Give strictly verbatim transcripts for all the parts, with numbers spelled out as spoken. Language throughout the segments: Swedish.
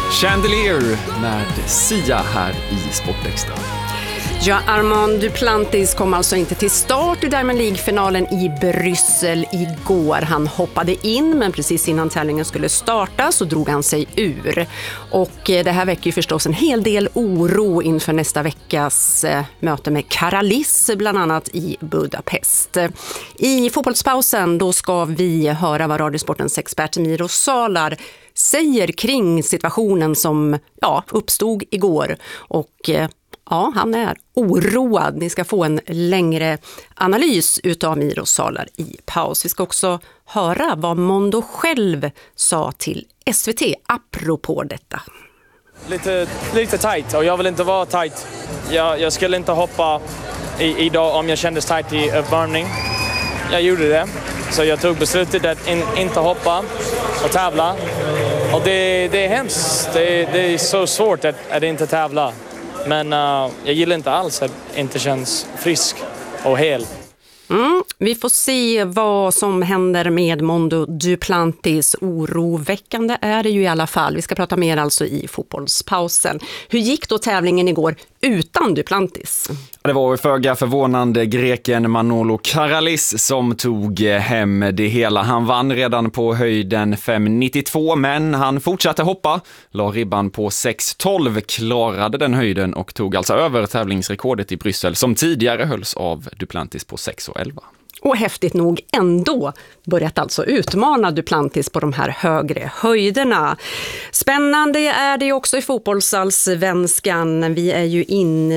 Chandelier med Sia här i Sportextra. Ja, Armand Duplantis kom alltså inte till start i Diamond League-finalen i Bryssel igår. Han hoppade in, men precis innan tävlingen skulle starta så drog han sig ur. Och det här väcker ju förstås en hel del oro inför nästa veckas möte med Karalis, bland annat i Budapest. I fotbollspausen då ska vi höra vad Radiosportens expert Miro Salar säger kring situationen som ja, uppstod igår. Och ja, han är oroad. Ni ska få en längre analys utav Miro Salar i paus. Vi ska också höra vad Mondo själv sa till S V T apropå detta. Lite, lite tajt och jag vill inte vara tajt. Jag, jag skulle inte hoppa i, idag om jag kändes tajt i uppvärmning. Jag gjorde det. Så jag tog beslutet att in, inte hoppa och tävla. Och det, det är hemskt. Det, det är så svårt att, att inte tävla. Men uh, jag gillar inte alls att inte känns frisk och hel. Mm, vi får se vad som händer med Mondo Duplantis. Oroväckande är det ju i alla fall. Vi ska prata mer alltså i fotbollspausen. Hur gick då tävlingen igår utan Duplantis? Det var föga förvånande greken Manolo Karalis som tog hem det hela. Han vann redan på höjden fem nittiotvå, men han fortsatte hoppa. La ribban på sex tolv, klarade den höjden och tog alltså över tävlingsrekordet i Bryssel som tidigare hölls av Duplantis på sex elva. Och häftigt nog ändå börjat alltså utmana Duplantis på de här högre höjderna. Spännande är det också i fotbollsallsvenskan. Vi är ju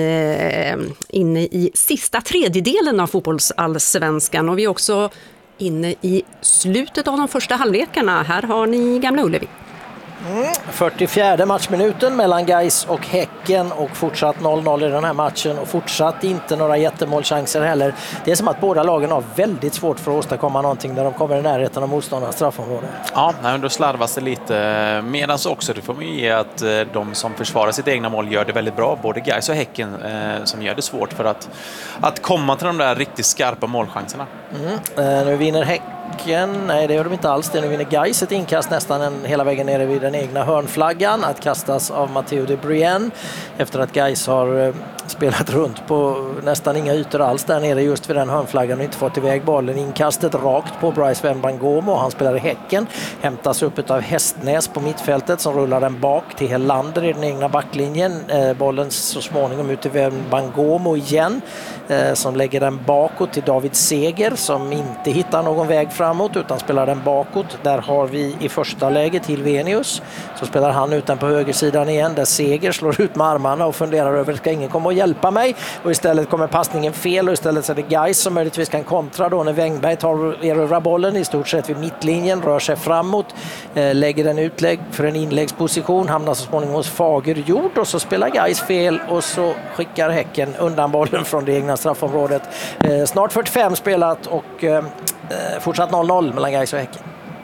inne, inne i sista tredjedelen av fotbollsallsvenskan och vi är också inne i slutet av de första halvlekarna. Här har ni Gamla Ullevi. Mm, fyrtiofjärde matchminuten mellan Gais och Häcken och fortsatt noll noll i den här matchen och fortsatt inte några jättemålchanser heller. Det är som att båda lagen har väldigt svårt för att åstadkomma någonting när de kommer i närheten av motståndarnas straffområde. Ja, men då slarvas det lite. Medan också, det får man ge att de som försvarar sitt egna mål gör det väldigt bra. Både Gais och Häcken eh, som gör det svårt för att, att komma till de där riktigt skarpa målchanserna. Mm, eh, nu vinner Häcken. Nej, det gör de inte alls. Det nu vinner Gais ett inkast nästan en, hela vägen nere vid den egna hörnflaggan att kastas av Matteo de Brienne efter att Gais har eh, spelat runt på nästan inga ytor alls där nere just vid den hörnflaggan och inte fått iväg bollen. Inkastet rakt på Bryce Wembangomo. Han spelar i Häcken. Hämtas upp av Hästnäs på mittfältet som rullar den bak till Helander i den egna backlinjen. Eh, bollen så småningom ut till Wembangomo igen eh, som lägger den bakåt till David Seger som inte hittar någon väg framåt utan spelar den bakåt. Där har vi i första läget till Venius. Så spelar han utan på högersidan igen där Seger slår ut med armarna och funderar över ska ingen komma och hjälpa mig? Och istället kommer passningen fel och istället så är det Gais som möjligtvis kan kontra då när Wängberg tar erövrar bollen i stort sett vid mittlinjen, rör sig framåt, eh, lägger en utlägg för en inläggsposition, hamnar så småningom hos Fagerjord och så spelar Gais fel och så skickar Häcken undan bollen från det egna straffområdet. Eh, snart fyrtiofem spelat och eh, fortsatt noll noll mellan Gais och Häcken.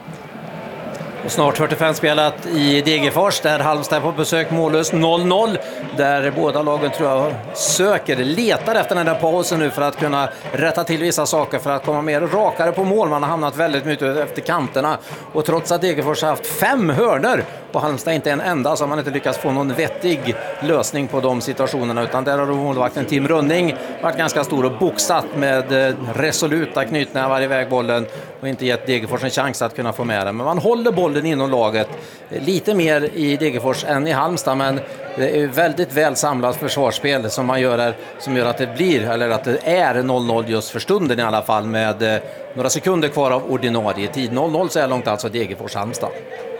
Och snart fyrtiofem spelat i Degerfors där Halmstad på besök mållös noll noll där båda lagen tror jag söker, letar efter den där pausen nu för att kunna rätta till vissa saker för att komma mer rakare på mål. Man har hamnat väldigt mycket efter kanterna och trots att Degerfors har haft fem hörnor och Halmstad inte en enda så har man inte lyckats få någon vettig lösning på de situationerna utan där har målvakten Tim Rönning varit ganska stor och boxat med resoluta knytnävar iväg bollen och inte gett Degerfors en chans att kunna få med den. Men man håller bollen inom laget lite mer i Degerfors än i Halmstad men det är väldigt väl samlat försvarsspel som man gör här, som gör att det blir eller att det är noll noll just för stunden i alla fall med några sekunder kvar av ordinarie tid. noll noll så är långt alltså Degerfors-Halmstad.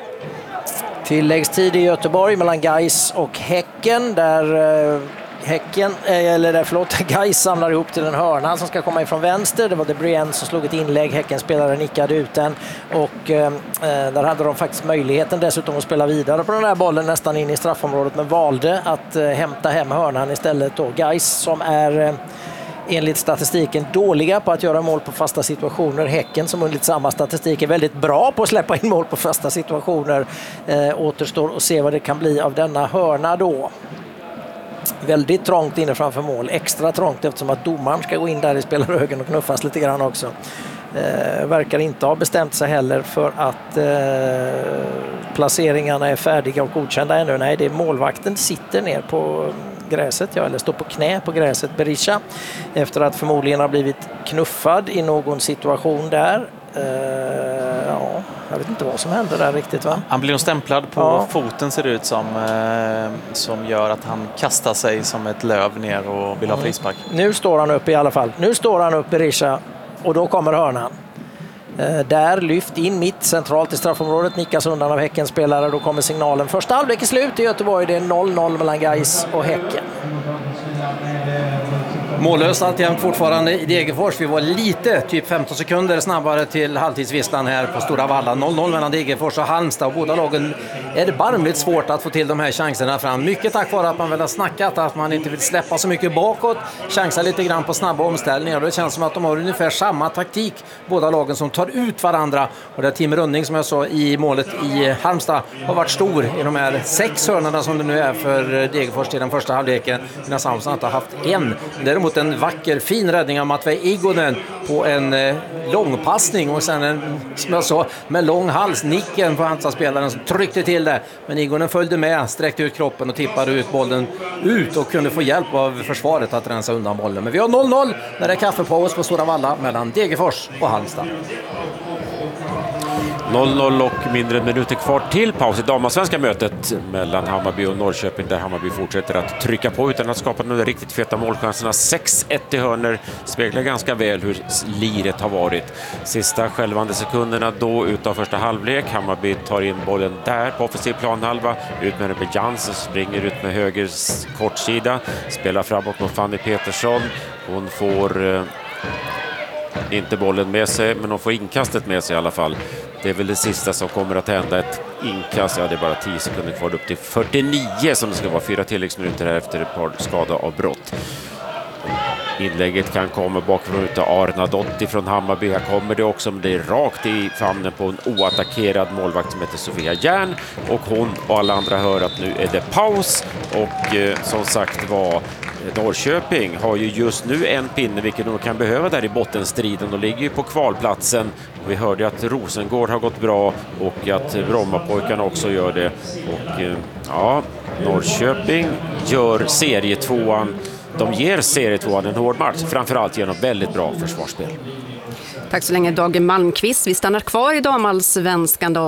Tilläggstid i Göteborg mellan Gais och Häcken där eh, Häcken, eller där, förlåt, Gais samlar ihop till en hörna som ska komma ifrån vänster. Det var de Brienne som slog ett inlägg. Häcken-spelaren nickade ut den och eh, där hade de faktiskt möjligheten dessutom att spela vidare på den här bollen nästan in i straffområdet men valde att eh, hämta hem hörnan istället då. Gais som är eh, enligt statistiken dåliga på att göra mål på fasta situationer. Häcken som enligt samma statistik är väldigt bra på att släppa in mål på fasta situationer. Eh, återstår att se vad det kan bli av denna hörna då. Väldigt trångt inne framför mål. Extra trångt eftersom att domaren ska gå in där i spelarhögen och knuffas lite grann också. Eh, verkar inte ha bestämt sig heller för att eh, placeringarna är färdiga och godkända ännu. Nej, det är målvakten sitter ner på gräset, ja, eller står på knä på gräset, Berisha, efter att förmodligen ha blivit knuffad i någon situation där. Eh, ja, jag vet inte vad som hände där riktigt, va? Han blir nog stämplad på ja. foten, ser det ut som, eh, som gör att han kastar sig som ett löv ner och vill ha frispark. Mm. Nu står han upp i alla fall. Nu står han upp, Berisha, och då kommer hörnan. Eh, där lyft in mitt centralt i straffområdet, nickas undan av Häckens spelare. Då kommer signalen. Första halvlek är slut i Göteborg. Det är noll noll mellan Gais och Häcken. Mållöst alltjämt fortfarande i Degerfors. Vi var lite, typ femton sekunder snabbare till halvtidsvistan här på Stora Valla. noll noll mellan Degerfors och Halmstad. Och båda lagen är det barmligt svårt att få till de här chanserna fram. Mycket tack vare att man väl har snackat att man inte vill släppa så mycket bakåt. Chansa lite grann på snabba omställningar. Det känns som att de har ungefär samma taktik, båda lagen, som tar ut varandra. Och det Tim Rönning, som jag sa, i målet i Halmstad har varit stor i de här sex hörnorna som det nu är för Degerfors till den första halvleken. Medan Halmstad inte har haft en. Däremot en vacker, fin räddning av Matvei Igonen på en eh, långpassning och sen en, som jag sa, med lång hals, nicken på Halmstad-spelaren som tryckte till det. Men Igonen följde med, sträckte ut kroppen och tippade ut bollen ut och kunde få hjälp av försvaret att rensa undan bollen. Men vi har noll noll när det är kaffepaus på Stora Valla mellan Degerfors och Halmstad. noll noll och mindre minuter kvar till paus i damallsvenska mötet mellan Hammarby och Norrköping, där Hammarby fortsätter att trycka på utan att skapa några riktigt feta målchanserna. sex ett i hörner speglar ganska väl hur liret har varit. Sista självande sekunderna då utav första halvlek. Hammarby tar in bollen där på offensiv planhalva. Ut med den med Jansen, springer ut med höger kortsida. Spelar framåt mot Fanny Petersson. Hon får eh, inte bollen med sig, men hon får inkastet med sig i alla fall. Det är väl det sista som kommer att hända, ett inkast. Ja, det är bara tio sekunder kvar upp till fyrtionio som det ska vara, fyra tilläggsminuter här efter ett par skada av brott. Inlägget kan komma bakifrån utav Arnadotti från Hammarby. Här kommer det också, men det är rakt i famnen på en oattackerad målvakt som heter Sofia Järn. Och hon och alla andra hör att nu är det paus. Och eh, som sagt var, Norrköping har ju just nu en pinne, vilket de kan behöva där i bottenstriden. De ligger ju på kvalplatsen. Vi hörde att Rosengård har gått bra och att Brommapojkarna också gör det. Och eh, ja, Norrköping gör serietvåan. De ger serietvåan en hård match, framförallt genom väldigt bra försvarsspel. Tack så länge, Dag Malmqvist. Vi stannar kvar i damallsvenskan då.